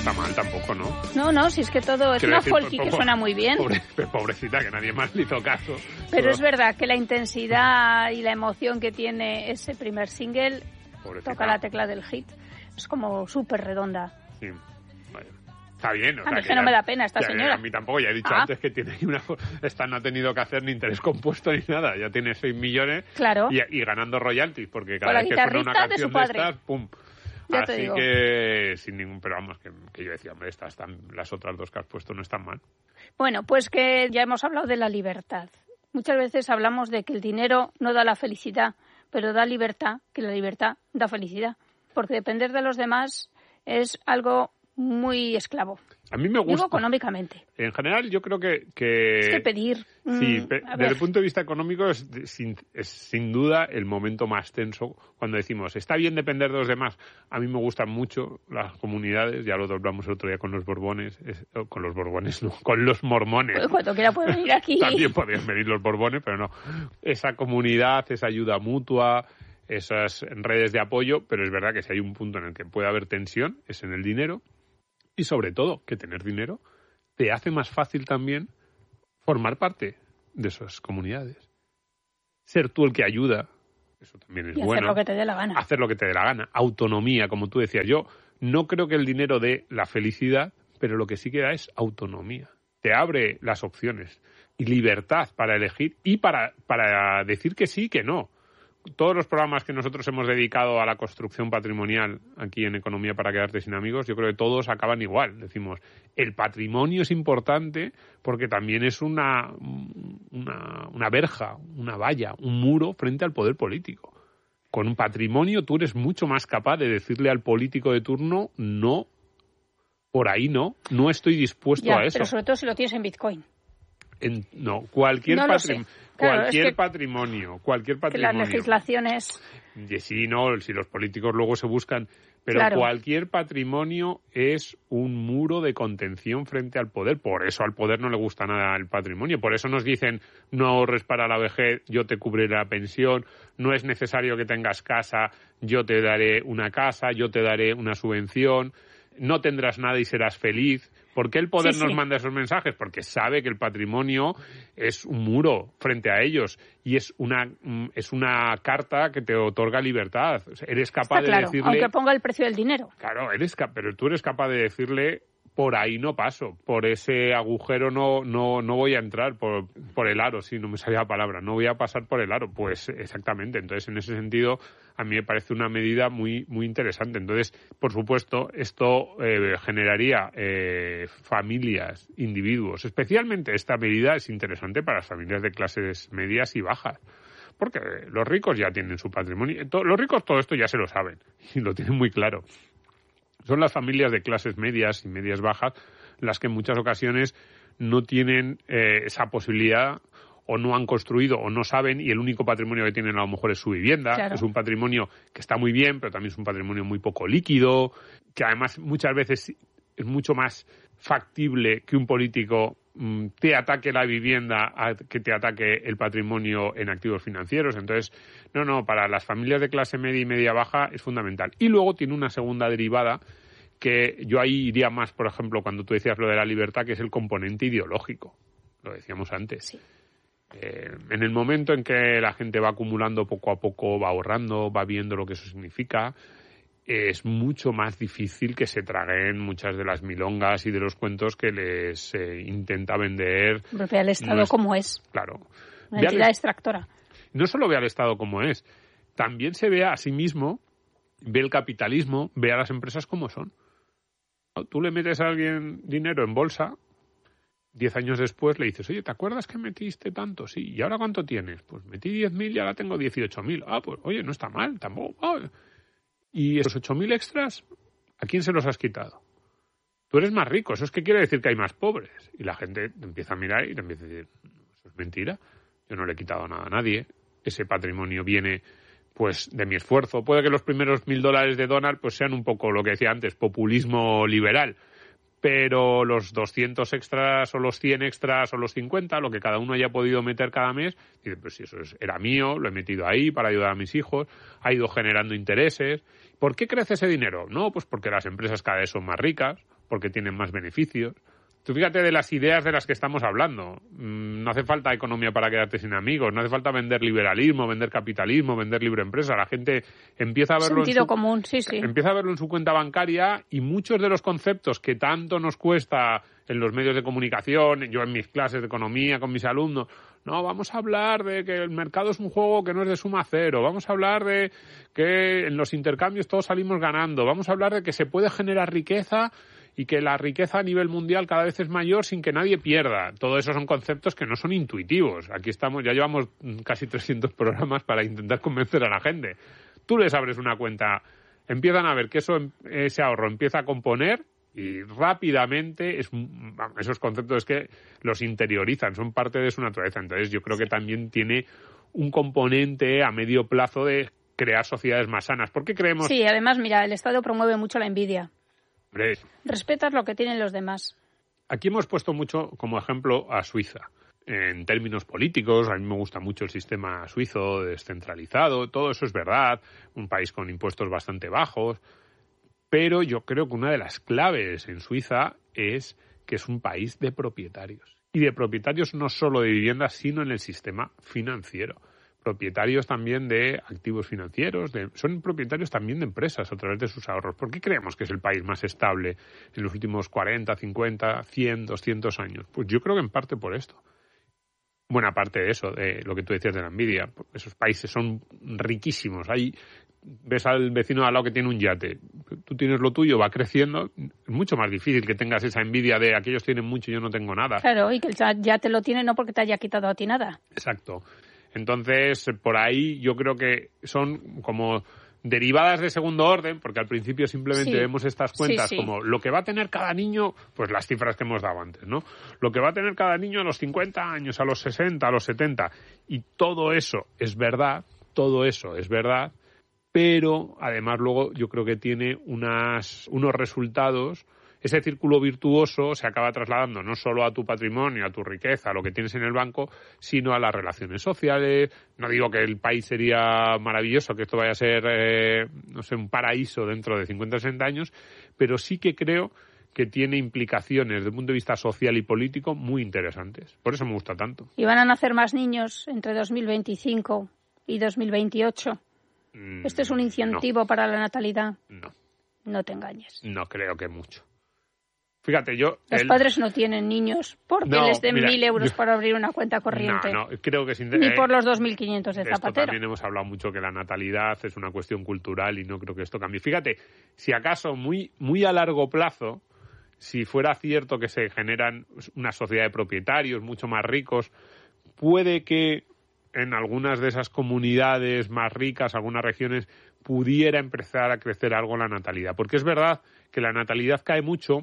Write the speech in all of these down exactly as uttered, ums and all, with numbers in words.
está mal tampoco, ¿no? No, no, si es que todo es Quiero una decir, folky por- que por- suena muy bien. Pobre, pobrecita, que nadie más le hizo caso. Pero es verdad que la intensidad y la emoción que tiene ese primer single, Pobrecita. toca la tecla del hit, es como súper redonda. Sí. Bueno, está bien. O A sea, mí que ya- no me da pena esta ya- señora. A mí tampoco, ya he dicho Ah. antes que tiene ahí una... Esta no ha tenido que hacer ni interés compuesto ni nada. Ya tiene seis millones Claro. y, y ganando royalties, porque cada Con la vez que suena una guitarrita de canción su de, padre. estas, ¡pum! Ya te Así digo. que, sin ningún... Pero vamos, que, que yo decía, hombre, estas están, las otras dos que has puesto no están mal. Bueno, pues que ya hemos hablado de la libertad. Muchas veces hablamos de que el dinero no da la felicidad, pero da libertad, que la libertad da felicidad. Porque depender de los demás es algo muy esclavo. A mí me gusta. Digo económicamente. En general, yo creo que... que Es que pedir... Sí, mm, pe- a desde ver, el punto de vista económico es, de- sin, es sin duda el momento más tenso cuando decimos, está bien depender de los demás. A mí me gustan mucho las comunidades, ya lo hablamos el otro día con los borbones, es- oh, con los borbones no, con los mormones. pues cuando quiera puede venir aquí. También podrían venir los borbones, pero no. Esa comunidad, esa ayuda mutua, esas redes de apoyo, pero es verdad que si hay un punto en el que puede haber tensión, es en el dinero. Y sobre todo, que tener dinero te hace más fácil también formar parte de esas comunidades. Ser tú el que ayuda, eso también es Y hacer bueno. lo que te dé la gana. Hacer lo que te dé la gana. Autonomía, como tú decías. Yo no creo que el dinero dé la felicidad, pero lo que sí que da es autonomía. Te abre las opciones y libertad para elegir y para, para decir que sí y que no. Todos los programas que nosotros hemos dedicado a la construcción patrimonial aquí en Economía para quedarte sin amigos, yo creo que todos acaban igual. Decimos, el patrimonio es importante porque también es una, una, una verja, una valla, un muro frente al poder político. Con un patrimonio tú eres mucho más capaz de decirle al político de turno, no, por ahí no, no estoy dispuesto Ya, a eso. pero sobre todo si lo tienes en Bitcoin. En- no, cualquier, No lo patrim- sé. Claro, cualquier es que- patrimonio, cualquier Que patrimonio. las legislaciones... Y sí, no, si los políticos luego se buscan, pero Claro. cualquier patrimonio es un muro de contención frente al poder. Por eso al poder no le gusta nada el patrimonio. Por eso nos dicen, no ahorres para la vejez, yo te cubriré la pensión, no es necesario que tengas casa, yo te daré una casa, yo te daré una subvención, no tendrás nada y serás feliz. ¿Por qué el poder Sí, nos sí. manda esos mensajes? Porque sabe que el patrimonio es un muro frente a ellos y es una mm, es una carta que te otorga libertad. O sea, eres capaz Está claro, de decirle... aunque ponga el precio del dinero. Claro, eres ca- pero tú eres capaz de decirle, por ahí no paso, por ese agujero no no no voy a entrar, por, por el aro, sí, no me salía la palabra, no voy a pasar por el aro. Pues exactamente, entonces en ese sentido a mí me parece una medida muy muy interesante. Entonces, por supuesto, esto eh, generaría eh, familias, individuos. Especialmente esta medida es interesante para las familias de clases medias y bajas. Porque los ricos ya tienen su patrimonio. To- Los ricos todo esto ya se lo saben y lo tienen muy claro. Son las familias de clases medias y medias bajas las que en muchas ocasiones no tienen eh, esa posibilidad o no han construido o no saben y el único patrimonio que tienen a lo mejor es su vivienda. Claro. Es un patrimonio que está muy bien, pero también es un patrimonio muy poco líquido, que además muchas veces es mucho más factible que un político mm, te ataque la vivienda a que te ataque el patrimonio en activos financieros. Entonces, no, no, para las familias de clase media y media baja es fundamental. Y luego tiene una segunda derivada que yo ahí iría más, por ejemplo, cuando tú decías lo de la libertad, que es el componente ideológico. Lo decíamos antes. Sí. Eh, en el momento en que la gente va acumulando poco a poco, va ahorrando, va viendo lo que eso significa, es mucho más difícil que se traguen muchas de las milongas y de los cuentos que les eh, intenta vender. Ve al Estado nuestro- como es. Claro. Una Ve al entidad est- extractora. no solo ve al Estado como es, también se ve a sí mismo, ve el capitalismo, ve a las empresas como son. Tú le metes a alguien dinero en bolsa, diez años después le dices, oye, ¿te acuerdas que metiste tanto? Sí, ¿y ahora cuánto tienes? Pues metí diez mil y ahora tengo dieciocho mil. Ah, pues oye, no está mal, tampoco. Ah. ¿Y esos ocho mil extras, a quién se los has quitado? Tú eres más rico, eso es que quiere decir que hay más pobres. Y la gente te empieza a mirar y te empieza a decir, eso es mentira, yo no le he quitado nada a nadie, ese patrimonio viene pues de mi esfuerzo. Puede que los primeros mil dólares de Donald pues sean un poco lo que decía antes, populismo liberal, pero los doscientos extras o los cien extras o los cincuenta, lo que cada uno haya podido meter cada mes, dice, pues si eso es, era mío, lo he metido ahí para ayudar a mis hijos, ha ido generando intereses. ¿Por qué crece ese dinero? No, pues porque las empresas cada vez son más ricas, porque tienen más beneficios. Tú fíjate de las ideas de las que estamos hablando. No hace falta economía para quedarte sin amigos, no hace falta vender liberalismo, vender capitalismo, vender libre empresa. La gente empieza a verlo Sentido en su, común, sí, sí. empieza a verlo en su cuenta bancaria, y muchos de los conceptos que tanto nos cuesta en los medios de comunicación, yo en mis clases de economía con mis alumnos, no, vamos a hablar de que el mercado es un juego que no es de suma cero, vamos a hablar de que en los intercambios todos salimos ganando, vamos a hablar de que se puede generar riqueza y que la riqueza a nivel mundial cada vez es mayor sin que nadie pierda. Todo eso son conceptos que no son intuitivos. Aquí estamos, ya llevamos casi trescientos programas para intentar convencer a la gente. Tú les abres una cuenta, empiezan a ver que eso, ese ahorro empieza a componer y rápidamente es, esos conceptos es que los interiorizan, son parte de su naturaleza. Entonces yo creo que también tiene un componente a medio plazo de crear sociedades más sanas. ¿Por qué creemos? Sí, además, mira, el Estado promueve mucho la envidia. Hombre, respetas lo que tienen los demás. Aquí hemos puesto mucho como ejemplo a Suiza. En términos políticos, a mí me gusta mucho el sistema suizo descentralizado, todo eso es verdad, un país con impuestos bastante bajos, pero yo creo que una de las claves en Suiza es que es un país de propietarios. Y de propietarios no solo de viviendas, sino en el sistema financiero. Propietarios también de activos financieros, de, son propietarios también de empresas a través de sus ahorros. ¿Por qué creemos que es el país más estable en los últimos cuarenta, cincuenta, cien, doscientos años? Pues yo creo que en parte por esto. Buena parte de eso, de lo que tú decías de la envidia. Esos países son riquísimos. Ahí ves al vecino al lado que tiene un yate. Tú tienes lo tuyo, va creciendo. Es mucho más difícil que tengas esa envidia de aquellos tienen mucho y yo no tengo nada. Claro, y que el yate lo tiene no porque te haya quitado a ti nada. Exacto. Entonces, por ahí yo creo que son como derivadas de segundo orden, porque al principio simplemente sí. vemos estas cuentas sí, sí. como lo que va a tener cada niño, pues las cifras que hemos dado antes, ¿no? Lo que va a tener cada niño a los cincuenta años, a los sesenta, a los setenta, y todo eso es verdad, todo eso es verdad, pero además luego yo creo que tiene unas, unos resultados. Ese círculo virtuoso se acaba trasladando no solo a tu patrimonio, a tu riqueza, a lo que tienes en el banco, sino a las relaciones sociales. No digo que el país sería maravilloso, que esto vaya a ser, eh, no sé, un paraíso dentro de cincuenta o sesenta años, pero sí que creo que tiene implicaciones desde el punto de vista social y político muy interesantes. Por eso me gusta tanto. ¿Y van a nacer más niños entre dos mil veinticinco y dos mil veintiocho? Mm, ¿Esto es un incentivo no. para la natalidad? No. No te engañes. No creo que mucho. Fíjate, yo... Los el... padres no tienen niños porque no, les den mira, mil euros yo... para abrir una cuenta corriente. No, no, creo que sin... Ni por los dos mil quinientos de, de Zapatero. Esto también hemos hablado mucho que la natalidad es una cuestión cultural y no creo que esto cambie. Fíjate, si acaso muy, muy a largo plazo, si fuera cierto que se generan una sociedad de propietarios mucho más ricos, puede que en algunas de esas comunidades más ricas, algunas regiones, pudiera empezar a crecer algo la natalidad. Porque es verdad que la natalidad cae mucho,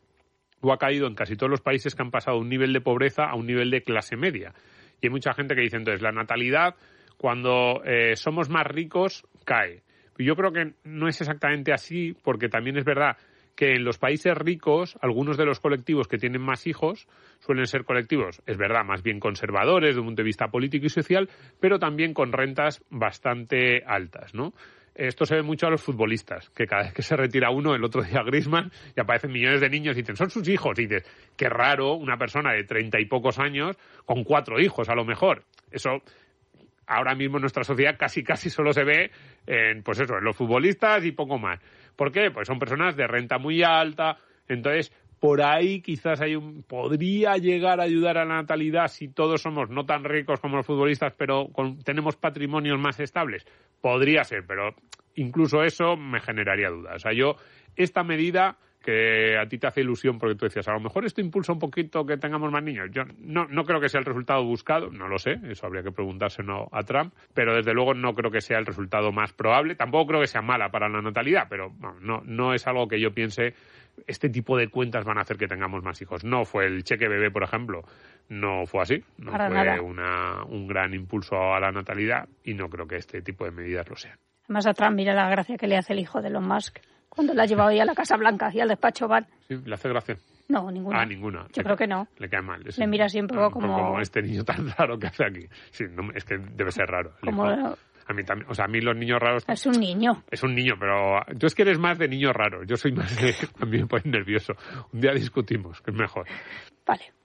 o ha caído en casi todos los países que han pasado un nivel de pobreza a un nivel de clase media. Y hay mucha gente que dice, entonces, la natalidad, cuando eh, somos más ricos, cae. Yo creo que no es exactamente así, porque también es verdad que en los países ricos, algunos de los colectivos que tienen más hijos suelen ser colectivos, es verdad, más bien conservadores desde un punto de vista político y social, pero también con rentas bastante altas, ¿no? Esto se ve mucho a los futbolistas, que cada vez que se retira uno, el otro día Griezmann, y aparecen millones de niños y dicen, son sus hijos. Y dices, qué raro una persona de treinta y pocos años con cuatro hijos, a lo mejor. Eso ahora mismo en nuestra sociedad casi casi solo se ve en, pues eso, en los futbolistas y poco más. ¿Por qué? Pues son personas de renta muy alta. Entonces, por ahí quizás hay un, podría llegar a ayudar a la natalidad si todos somos no tan ricos como los futbolistas, pero con, tenemos patrimonios más estables. Podría ser, pero incluso eso me generaría dudas. O sea, yo, esta medida que a ti te hace ilusión porque tú decías, a lo mejor esto impulsa un poquito que tengamos más niños. Yo no, no creo que sea el resultado buscado, no lo sé, eso habría que preguntárselo a Trump, pero desde luego no creo que sea el resultado más probable. Tampoco creo que sea mala para la natalidad, pero no, no, no es algo que yo piense, este tipo de cuentas van a hacer que tengamos más hijos. No fue el cheque bebé, por ejemplo, no fue así, no para fue nada. Una, un gran impulso a la natalidad y no creo que este tipo de medidas lo sean. Además a Trump, mira la gracia que le hace el hijo de Elon Musk cuando la ha llevado ahí a la Casa Blanca y al despacho Oval. Sí, ¿le hace gracia? No, ninguna. Ah, ninguna. Yo le creo que no. Le cae mal. Es le mira siempre como... como este niño tan raro que hace aquí. Sí, no, es que debe ser raro. Como... Hijo. A mí también, o sea, a mí los niños raros... Es un niño. Es un niño, pero tú es que eres más de niño raro. Yo soy más de... A mí me pone nervioso. Un día discutimos, que es mejor. Vale.